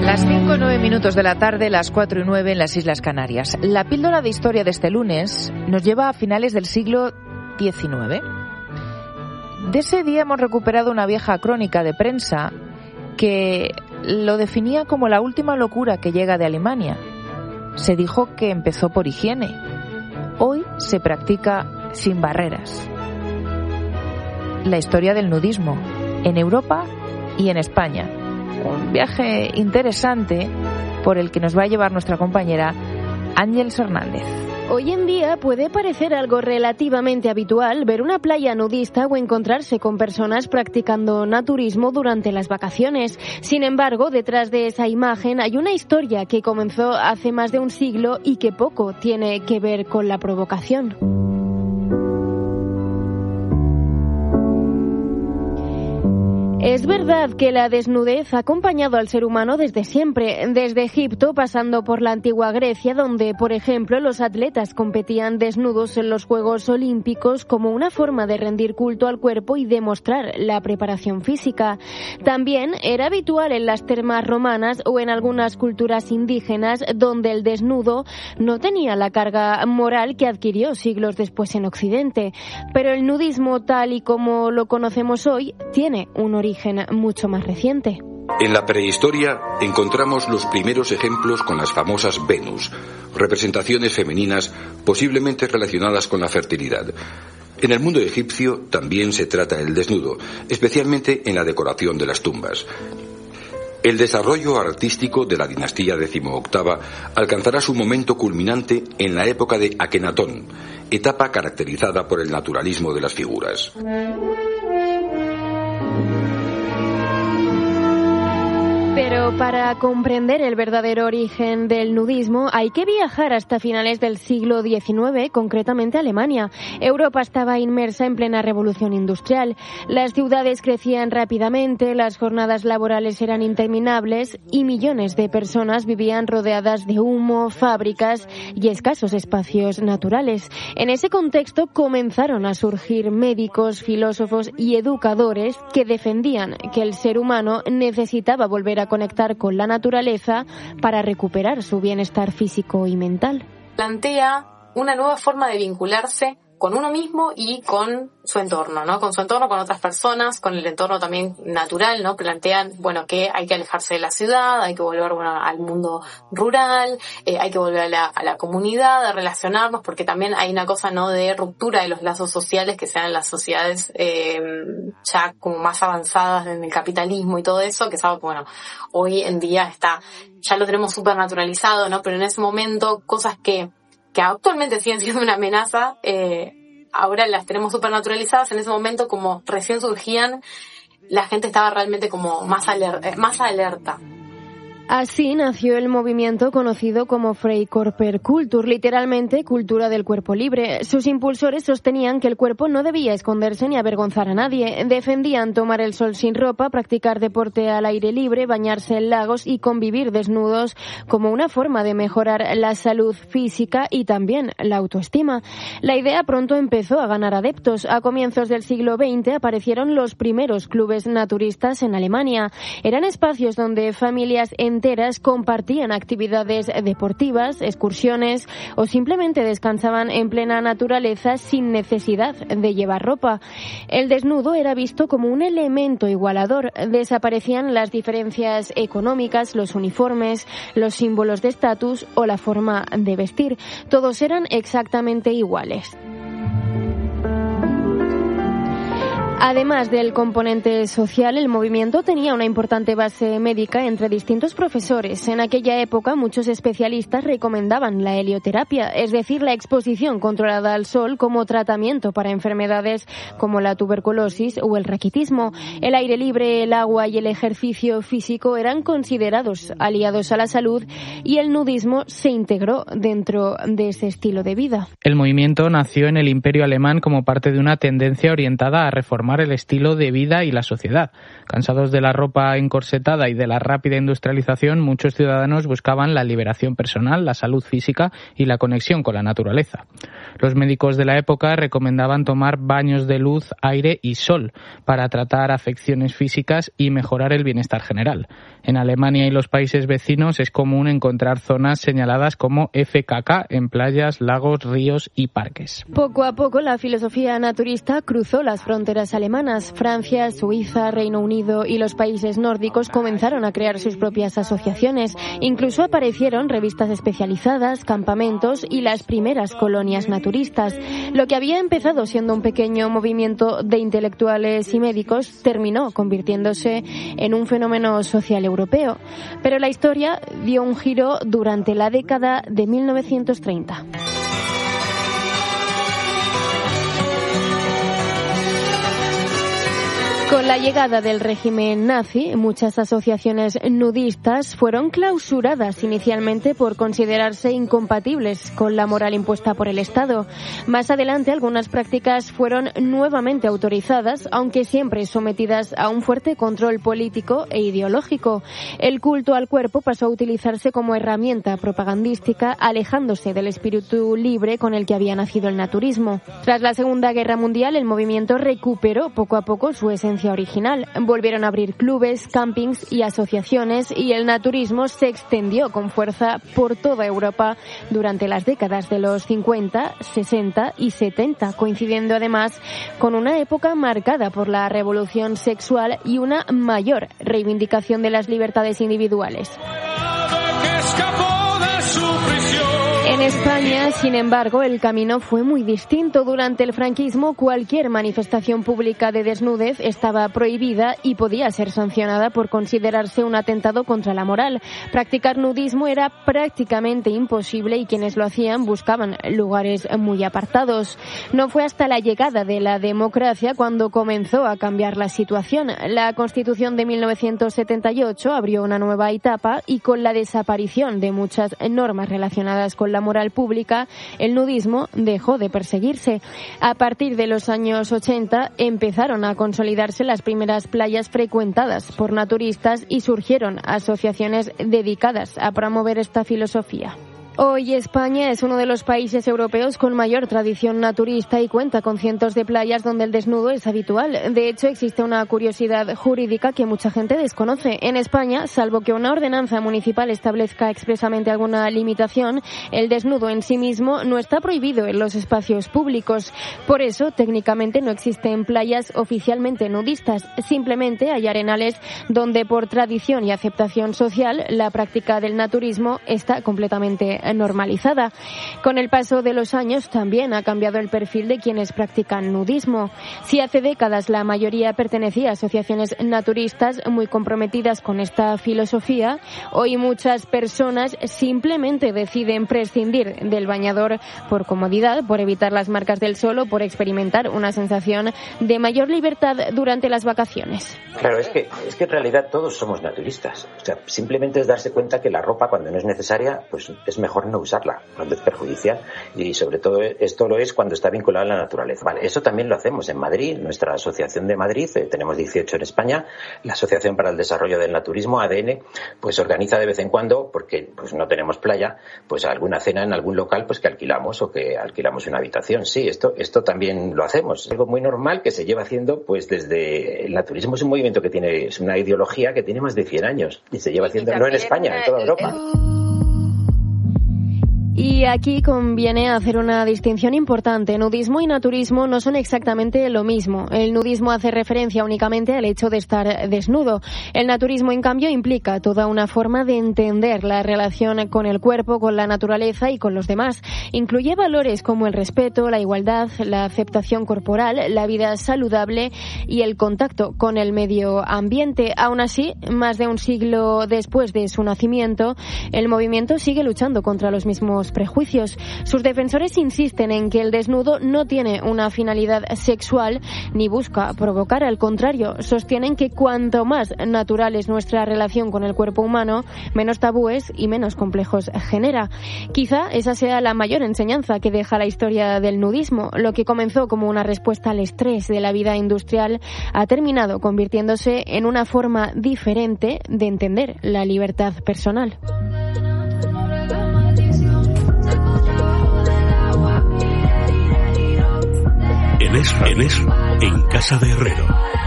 Las 5:09 de la tarde, las 4:09 en las Islas Canarias. La píldora de historia de este lunes nos lleva a finales del siglo XIX. De ese día hemos recuperado una vieja crónica de prensa que lo definía como la última locura que llega de Alemania. Se dijo que empezó por higiene. Hoy se practica sin barreras. La historia del nudismo en Europa y en España. Un viaje interesante por el que nos va a llevar nuestra compañera Ángeles Hernández. Hoy en día puede parecer algo relativamente habitual ver una playa nudista o encontrarse con personas practicando naturismo durante las vacaciones. Sin embargo, detrás de esa imagen hay una historia que comenzó hace más de un siglo y que poco tiene que ver con la provocación. Es verdad que la desnudez ha acompañado al ser humano desde siempre, desde Egipto pasando por la antigua Grecia, donde, por ejemplo, los atletas competían desnudos en los Juegos Olímpicos como una forma de rendir culto al cuerpo y demostrar la preparación física. También era habitual en las termas romanas o en algunas culturas indígenas, donde el desnudo no tenía la carga moral que adquirió siglos después en Occidente. Pero el nudismo, tal y como lo conocemos hoy, tiene un origen mucho más reciente. En la prehistoria encontramos los primeros ejemplos con las famosas Venus, representaciones femeninas posiblemente relacionadas con la fertilidad. En el mundo egipcio también se trata el desnudo, especialmente en la decoración de las tumbas. El desarrollo artístico de la dinastía XVIII alcanzará su momento culminante en la época de Akenatón, etapa caracterizada por el naturalismo de las figuras. Pero para comprender el verdadero origen del nudismo hay que viajar hasta finales del siglo XIX, concretamente Alemania. Europa estaba inmersa en plena revolución industrial. Las ciudades crecían rápidamente, las jornadas laborales eran interminables y millones de personas vivían rodeadas de humo, fábricas y escasos espacios naturales. En ese contexto comenzaron a surgir médicos, filósofos y educadores que defendían que el ser humano necesitaba volver a conectar con la naturaleza para recuperar su bienestar físico y mental. Plantea una nueva forma de vincularse con uno mismo y con su entorno, ¿no? Con su entorno, con otras personas, con el entorno también natural, ¿no? Plantean, que hay que alejarse de la ciudad, hay que volver, al mundo rural, hay que volver a la comunidad, a relacionarnos, porque también hay una cosa, ¿no? De ruptura de los lazos sociales que se dan en las sociedades, ya como más avanzadas en el capitalismo y todo eso, que es algo que, hoy en día ya lo tenemos súper naturalizado, ¿no? Pero en ese momento, cosas que actualmente siguen siendo una amenaza, ahora las tenemos súper naturalizadas. En ese momento, como recién surgían, la gente estaba realmente como más alerta. Así nació el movimiento conocido como Freikörperkultur, literalmente cultura del cuerpo libre. Sus impulsores sostenían que el cuerpo no debía esconderse ni avergonzar a nadie. Defendían tomar el sol sin ropa, practicar deporte al aire libre, bañarse en lagos y convivir desnudos como una forma de mejorar la salud física y también la autoestima. La idea pronto empezó a ganar adeptos. A comienzos del siglo XX aparecieron los primeros clubes naturistas en Alemania. Eran espacios donde familias enteras compartían actividades deportivas, excursiones o simplemente descansaban en plena naturaleza sin necesidad de llevar ropa. El desnudo era visto como un elemento igualador. Desaparecían las diferencias económicas, los uniformes, los símbolos de estatus o la forma de vestir. Todos eran exactamente iguales. Además del componente social, el movimiento tenía una importante base médica entre distintos profesores. En aquella época, muchos especialistas recomendaban la helioterapia, es decir, la exposición controlada al sol como tratamiento para enfermedades como la tuberculosis o el raquitismo. El aire libre, el agua y el ejercicio físico eran considerados aliados a la salud y el nudismo se integró dentro de ese estilo de vida. El movimiento nació en el Imperio Alemán como parte de una tendencia orientada a reformar el estilo de vida y la sociedad. Cansados de la ropa encorsetada y de la rápida industrialización, muchos ciudadanos buscaban la liberación personal, la salud física y la conexión con la naturaleza. Los médicos de la época recomendaban tomar baños de luz, aire y sol para tratar afecciones físicas y mejorar el bienestar general. En Alemania y los países vecinos es común encontrar zonas señaladas como FKK en playas, lagos, ríos y parques. Poco a poco la filosofía naturista cruzó las fronteras alemanas. Francia, Suiza, Reino Unido y los países nórdicos comenzaron a crear sus propias asociaciones. Incluso aparecieron revistas especializadas, campamentos y las primeras colonias naturistas. Lo que había empezado siendo un pequeño movimiento de intelectuales y médicos terminó convirtiéndose en un fenómeno social europeo. Pero la historia dio un giro durante la década de 1930. Con la llegada del régimen nazi, muchas asociaciones nudistas fueron clausuradas inicialmente por considerarse incompatibles con la moral impuesta por el Estado. Más adelante, algunas prácticas fueron nuevamente autorizadas, aunque siempre sometidas a un fuerte control político e ideológico. El culto al cuerpo pasó a utilizarse como herramienta propagandística, alejándose del espíritu libre con el que había nacido el naturismo. Tras la Segunda Guerra Mundial, el movimiento recuperó poco a poco su esencia original. Volvieron a abrir clubes, campings y asociaciones y el naturismo se extendió con fuerza por toda Europa durante las décadas de los 50, 60 y 70, coincidiendo además con una época marcada por la revolución sexual y una mayor reivindicación de las libertades individuales. En España, sin embargo, el camino fue muy distinto. Durante el franquismo, cualquier manifestación pública de desnudez estaba prohibida y podía ser sancionada por considerarse un atentado contra la moral. Practicar nudismo era prácticamente imposible y quienes lo hacían buscaban lugares muy apartados. No fue hasta la llegada de la democracia cuando comenzó a cambiar la situación. La Constitución de 1978 abrió una nueva etapa y con la desaparición de muchas normas relacionadas con la moral pública, el nudismo dejó de perseguirse. A partir de los años 80 empezaron a consolidarse las primeras playas frecuentadas por naturistas y surgieron asociaciones dedicadas a promover esta filosofía. Hoy España es uno de los países europeos con mayor tradición naturista y cuenta con cientos de playas donde el desnudo es habitual. De hecho, existe una curiosidad jurídica que mucha gente desconoce. En España, salvo que una ordenanza municipal establezca expresamente alguna limitación, el desnudo en sí mismo no está prohibido en los espacios públicos. Por eso, técnicamente no existen playas oficialmente nudistas. Simplemente hay arenales donde por tradición y aceptación social la práctica del naturismo está completamente normalizada. Con el paso de los años también ha cambiado el perfil de quienes practican nudismo. Si hace décadas la mayoría pertenecía a asociaciones naturistas muy comprometidas con esta filosofía, hoy muchas personas simplemente deciden prescindir del bañador por comodidad, por evitar las marcas del sol o por experimentar una sensación de mayor libertad durante las vacaciones. Claro, es que en realidad todos somos naturistas. O sea, simplemente es darse cuenta que la ropa cuando no es necesaria, pues es mejor no usarla, cuando es perjudicial, y sobre todo esto lo es cuando está vinculado a la naturaleza. Vale, eso también lo hacemos en Madrid, nuestra asociación de Madrid, tenemos 18 en España, la Asociación para el Desarrollo del Naturismo, ADN, pues organiza de vez en cuando, porque pues no tenemos playa, pues alguna cena en algún local pues que alquilamos o que alquilamos una habitación. Sí, esto también lo hacemos. Es algo muy normal que se lleva haciendo pues desde el naturismo. Es un movimiento que tiene, es una ideología que tiene más de 100 años y se lleva haciendo no en España, en toda Europa. Y aquí conviene hacer una distinción importante. Nudismo y naturismo no son exactamente lo mismo. El nudismo hace referencia únicamente al hecho de estar desnudo. El naturismo, en cambio, implica toda una forma de entender la relación con el cuerpo, con la naturaleza y con los demás. Incluye valores como el respeto, la igualdad, la aceptación corporal, la vida saludable y el contacto con el medio ambiente. Aún así, más de un siglo después de su nacimiento, el movimiento sigue luchando contra los mismos prejuicios. Sus defensores insisten en que el desnudo no tiene una finalidad sexual ni busca provocar, al contrario, sostienen que cuanto más natural es nuestra relación con el cuerpo humano, menos tabúes y menos complejos genera. Quizá esa sea la mayor enseñanza que deja la historia del nudismo. Lo que comenzó como una respuesta al estrés de la vida industrial ha terminado convirtiéndose en una forma diferente de entender la libertad personal. En Casa de Herrero.